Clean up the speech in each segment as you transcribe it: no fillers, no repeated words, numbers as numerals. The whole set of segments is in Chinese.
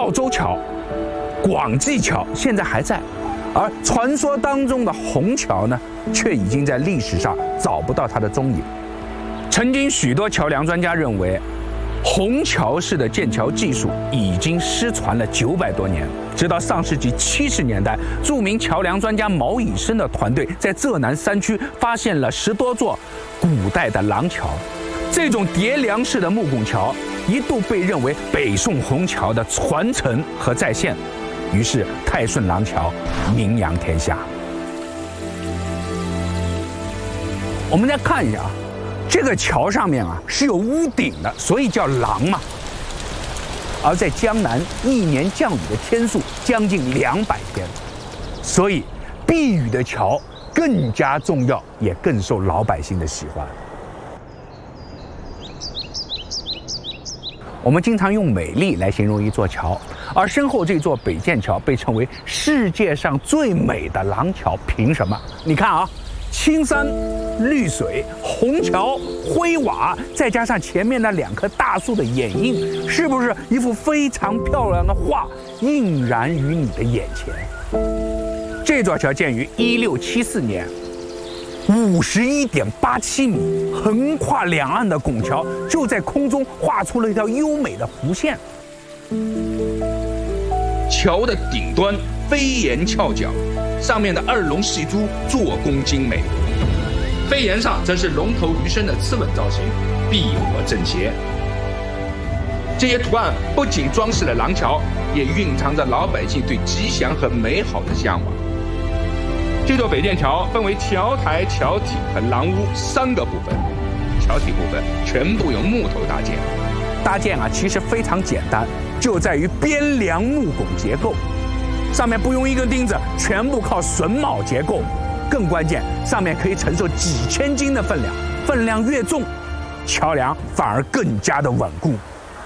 赵州桥、广济桥现在还在，而传说当中的虹桥呢，却已经在历史上找不到它的踪影。曾经许多桥梁专家认为，虹桥式的建桥技术已经失传了900多年。直到上世纪70年代，著名桥梁专家毛以升的团队在浙南山区发现了10多座古代的廊桥。这种叠梁式的木拱桥一度被认为北宋虹桥的传承和再现，于是泰顺廊桥名扬天下。我们再看一下啊，这个桥上面啊是有屋顶的，所以叫廊嘛。而在江南，1年降雨的天数将近200天，所以避雨的桥更加重要，也更受老百姓的喜欢。我们经常用美丽来形容一座桥，而身后这座北涧桥被称为世界上最美的廊桥，凭什么？你看啊，青山绿水、虹桥、灰瓦，再加上前面那2棵大树的掩映，是不是一幅非常漂亮的画，映然于你的眼前？这座桥建于1674年，51.87米，横跨两岸的拱桥就在空中画出了一条优美的弧线。桥的顶端飞檐翘角，上面的2龙戏珠做工精美，飞檐上则是龙头鱼身的螭吻造型，碧火正邪。这些图案不仅装饰了廊桥，也蕴藏着老百姓对吉祥和美好的向往。这座北涧桥分为桥台、桥体和廊屋3个部分。桥体部分全部用木头搭建，搭建啊其实非常简单，就在于边梁木拱结构，上面不用1根钉子，全部靠榫卯结构。更关键，上面可以承受几千斤的分量，分量越重，桥梁反而更加的稳固。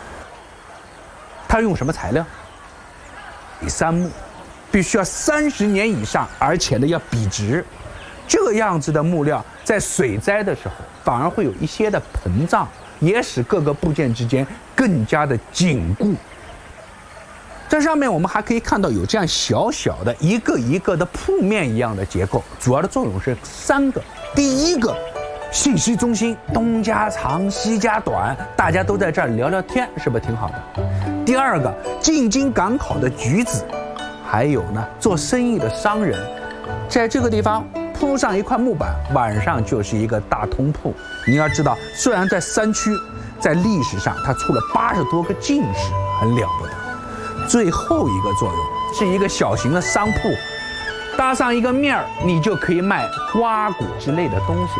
它用什么材料？杉木。必须要30年以上，而且呢要笔直。这样子的木料在水灾的时候反而会有一些的膨胀，也使各个部件之间更加的紧固。这上面我们还可以看到有这样小小的一个一个的铺面一样的结构，主要的作用是3个。第一个，信息中心，东家长西家短，大家都在这儿聊聊天，是不是挺好的？第2个，进京赶考的举子。还有呢，做生意的商人，在这个地方铺上一块木板，晚上就是一个大通铺。你要知道，虽然在山区，在历史上它出了80多个进士，很了不得。最后一个作用是一个小型的商铺，搭上一个面儿，你就可以卖瓜果之类的东西。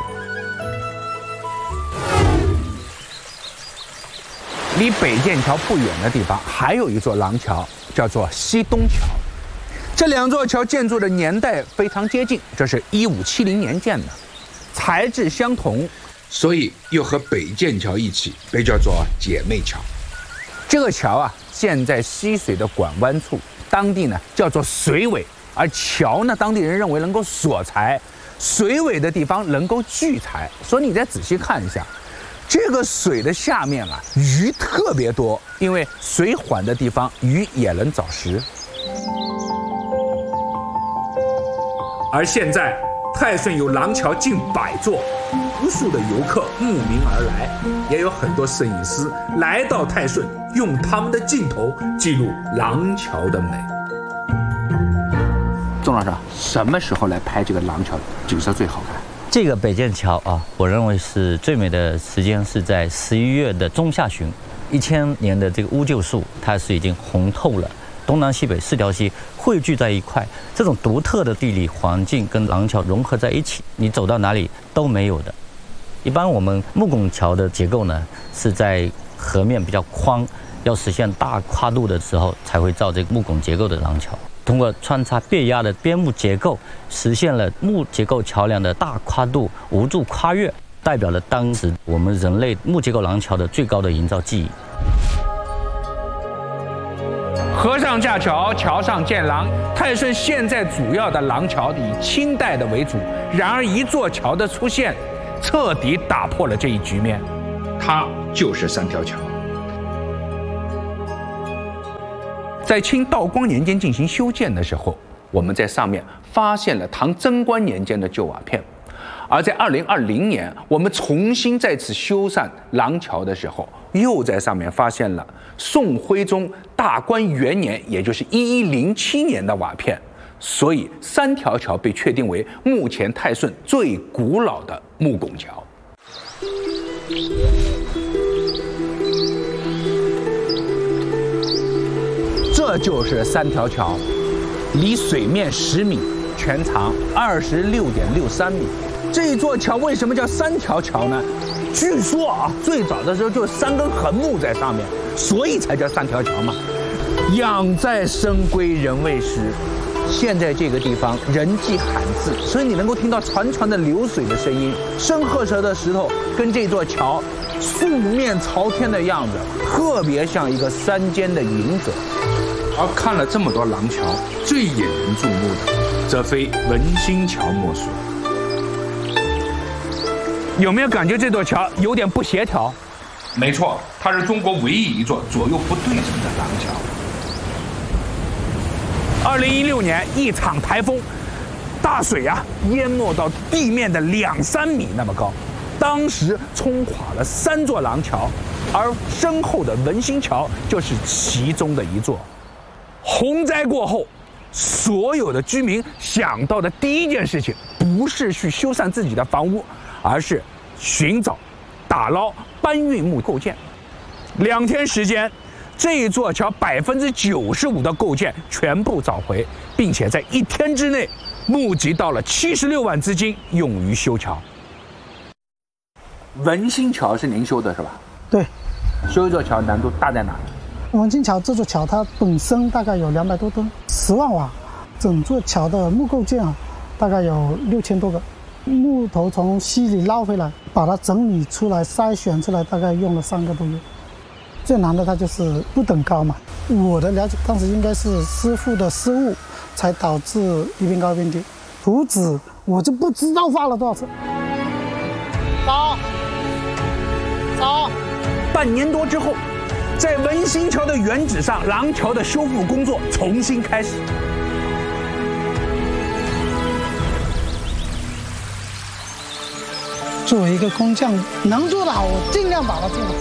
离北涧桥不远的地方，还有一座廊桥，叫做西东桥。这2座桥建筑的年代非常接近，这是1570年建的，材质相同，所以又和北涧桥一起被叫做姐妹桥。这个桥啊，建在溪水的拐弯处，当地呢叫做水尾，而桥呢，当地人认为能够锁财，水尾的地方能够聚财，所以你再仔细看一下，这个水的下面啊，鱼特别多，因为水缓的地方，鱼也能找食。而现在，泰顺有廊桥近100座，无数的游客慕名而来，也有很多摄影师来到泰顺，用他们的镜头记录廊桥的美。钟老师，什么时候来拍这个廊桥景色最好看？ 这个北涧桥啊，我认为是最美的时间是在11月的中下旬，1000年的这个乌桕树，它是已经红透了。东南西北4条溪汇聚在一块，这种独特的地理环境跟廊桥融合在一起，你走到哪里都没有的。一般我们木拱桥的结构呢，是在河面比较宽，要实现大跨度的时候才会造这个木拱结构的廊桥。通过穿插别压的边木结构，实现了木结构桥梁的大跨度无助跨越，代表了当时我们人类木结构廊桥的最高的营造技艺。 河上架桥，桥上建廊。泰顺现在主要的廊桥以清代的为主，然而一座桥的出现，彻底打破了这一局面。它就是3条桥。 在清道光年间进行修建的时候，我们在上面发现了唐贞观年间的旧瓦片。而在2020年，我们重新再次修缮廊桥的时候，又在上面发现了宋徽宗大观元年，也就是1107年的瓦片。所以3条桥被确定为目前泰顺最古老的木拱桥。这就是3条桥，离水面10米，全长26.63米。这座桥为什么叫3条桥呢？据说啊，最早的时候就是3根横木在上面，所以才叫3条桥嘛。养在深闺人未识，现在这个地方人迹罕至，所以你能够听到潺潺的流水的声音，深褐色的石头跟这座桥素面朝天的样子，特别像一个山间的隐者。而看了这么多廊桥，最引人注目的，则非文心桥莫属。有没有感觉这座桥有点不协调？没错，它是中国唯一一座左右不对称的廊桥。2016年一场台风，大水啊淹没到地面的2-3米那么高，当时冲垮了3座廊桥，而身后的文心桥就是其中的一座。洪灾过后，所有的居民想到的第一件事情不是去修缮自己的房屋，而是寻找、打捞、搬运木构件。2天时间，这座桥95%的构件全部找回，并且在1天之内募集到了76万资金，用于修桥。文心桥是您修的是吧？ 对， 修一座桥难度大在哪里？ 文心桥这座桥它本身大概有200多吨，10万瓦，整座桥的木构件啊，大概有6000多个。木头从溪里捞回来，把它整理出来、筛选出来，大概用了3个多月。最难的它就是不等高嘛。我的了解，当时应该是师傅的失误，才导致一边高一边低。图纸我就不知道画了多少次。走。 半年多之后，在文心桥的原址上，廊桥的修复工作重新开始。 作为一个工匠，能做得好，我尽量把它做好。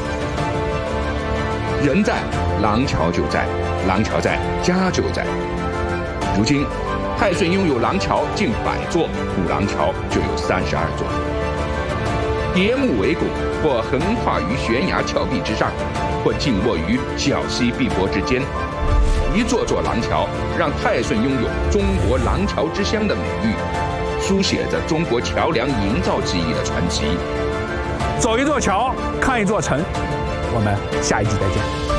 人在，廊桥就在；廊桥在，家就在。如今，泰顺拥有廊桥近100座，古廊桥就有32座。叠木为拱，或横跨于悬崖峭壁之上，或静卧于小溪碧波之间。一座座廊桥，让泰顺拥有“中国廊桥之乡”的美誉，书写着中国桥梁营造技艺的传奇。 走一座桥，看一座城。我们下一集再见。